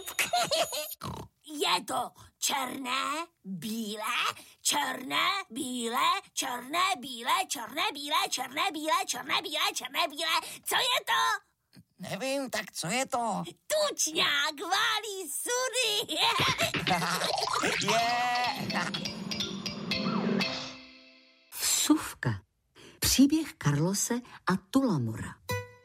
Je to černé, bílé, černé, bílé, černé, bílé, černé, bílé, černé, bílé, černé, bílé, černé, bílé. Co je to? Nevím, tak co je to? Tučňák válí sudy. Vsuvka. Příběh Carlose a Tullamora.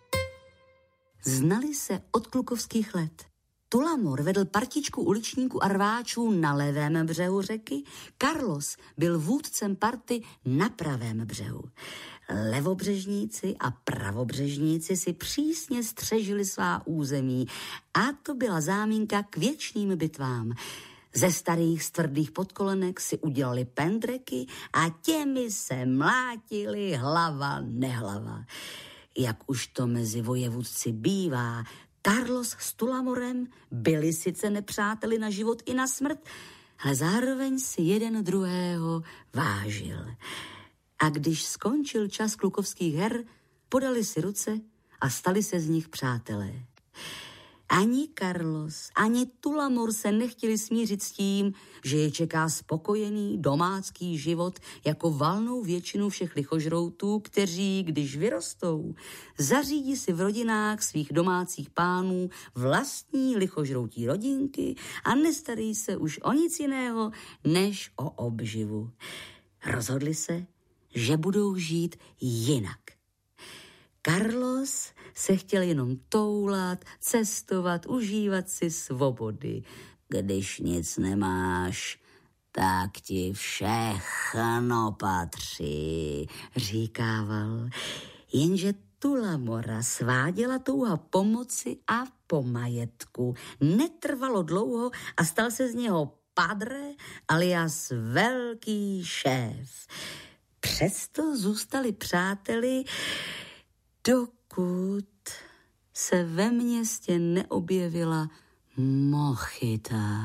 Znali se od klukovských let. Tullamor vedl partičku uličníků a rváčů na levém břehu řeky, Carlos byl vůdcem party na pravém břehu. Levobřežníci a pravobřežníci si přísně střežili svá území a to byla záminka k věčným bitvám. Ze starých stvrdých podkolenek si udělali pendreky a těmi se mlátili hlava nehlava. Jak už to mezi vojevůdci bývá, Carlos s Tullamorem byli sice nepřáteli na život i na smrt, ale zároveň si jeden druhého vážil. A když skončil čas klukovských her, podali si ruce a stali se z nich přátelé. Ani Carlos, ani Tullamor se nechtěli smířit s tím, že je čeká spokojený domácký život jako valnou většinu všech lichožroutů, kteří, když vyrostou, zařídí si v rodinách svých domácích pánů vlastní lichožroutí rodinky a nestarají se už o nic jiného, než o obživu. Rozhodli se, že budou žít jinak. Carlos se chtěl jenom toulat, cestovat, užívat si svobody. Když nic nemáš, tak ti všechno patří, říkával. Jenže Tullamora sváděla touha pomoci a po majetku. Netrvalo dlouho a stal se z něho padre alias velký šéf. Přesto zůstali přáteli, dokud se ve městě neobjevila Mochita.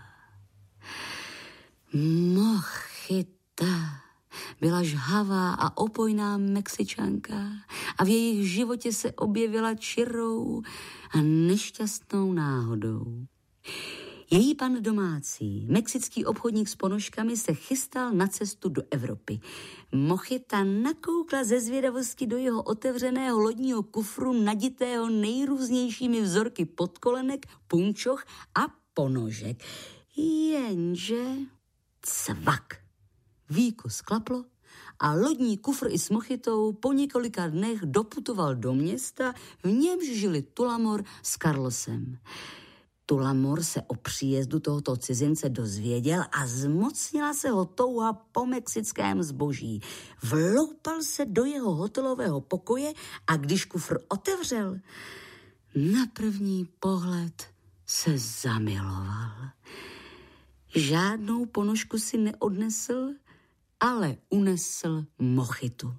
Mochita byla žhavá a opojná Mexičanka a v jejich životě se objevila čirou a nešťastnou náhodou. Její pan domácí, mexický obchodník s ponožkami, se chystal na cestu do Evropy. Mochita nakoukla ze zvědavosti do jeho otevřeného lodního kufru naditého nejrůznějšími vzorky podkolenek, punčoch a ponožek. Jenže cvak. Víko sklaplo a lodní kufr i s Mochitou po několika dnech doputoval do města, v němž žili Tullamor s Carlosem. Tullamor se o příjezdu tohoto cizince dozvěděl a zmocnila se ho touha po mexickém zboží. Vloupal se do jeho hotelového pokoje a když kufr otevřel, na první pohled se zamiloval. Žádnou ponožku si neodnesl, ale unesl Mochitu.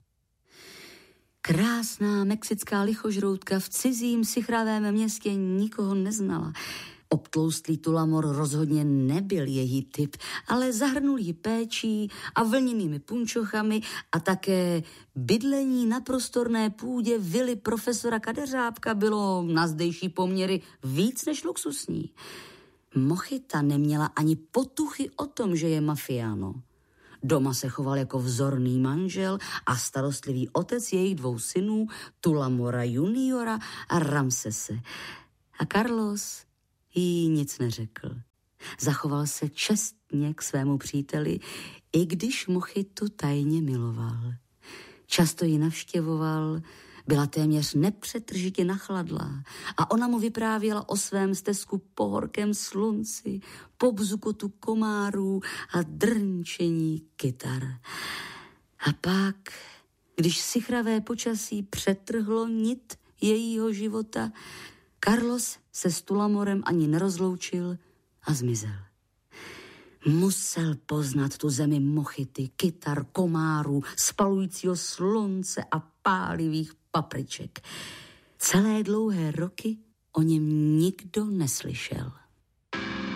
Krásná mexická lichožroutka v cizím sichravém městě nikoho neznala. Obtloustlý Tullamor rozhodně nebyl její typ, ale zahrnul ji péčí a vlněnými punčochami a také bydlení na prostorné půdě vily profesora Kadeřábka bylo na zdejší poměry víc než luxusní. Mochita neměla ani potuchy o tom, že je mafiáno. Doma se choval jako vzorný manžel a starostlivý otec jejich 2 synů, Tullamora juniora a Ramsese. A Carlos jí nic neřekl. Zachoval se čestně k svému příteli, i když Mochitu tajně miloval. Často ji navštěvoval, byla téměř nepřetržitě nachladlá a ona mu vyprávěla o svém stezku po horkém slunci, po bzukotu komárů a drnčení kytar. A pak, když sichravé počasí přetrhlo nit jejího života, Carlos se s Tullamorem ani nerozloučil a zmizel. Musel poznat tu zemi Mochity, kytar, komárů, spalujícího slunce a pálivých papriček. Celé dlouhé roky o něm nikdo neslyšel.